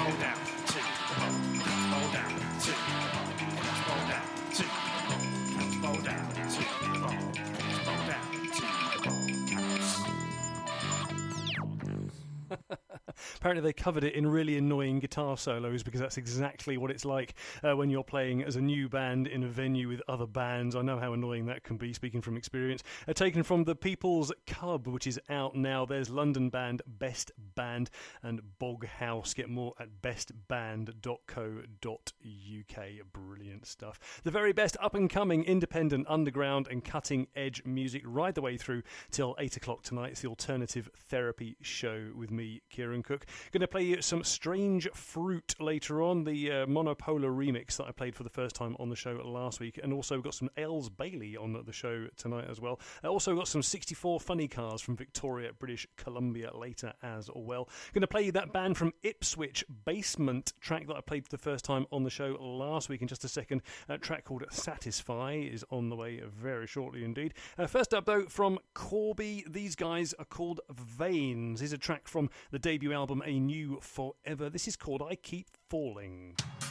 Apparently they covered it in really annoying guitar solos, because that's exactly what it's like when you're playing as a new band in a venue with other bands. I know how annoying that can be, speaking from experience. Taken from The People's Cub, which is out now. There's London band Best Band and Bog House. Get more at bestband.co.uk. Brilliant stuff. The very best up-and-coming, independent, underground and cutting-edge music right the way through till 8 o'clock tonight. It's the Alternative Therapy Show with me, Kieran Cook. Going to play you some Strange Fruit later on, the Monopolar remix that I played for the first time on the show last week, and also got some Els Bailey on the show tonight as well. Also got some 64 Funny Cars from Victoria, British Columbia later as well. Going to play you that band from Ipswich, Basement, track that I played for the first time on the show last week in just a second. A track called Satisfy is on the way very shortly indeed. First up though, from Corby, these guys are called Veins. Here's a track from the debut album A New Forever. This is called I Keep Falling.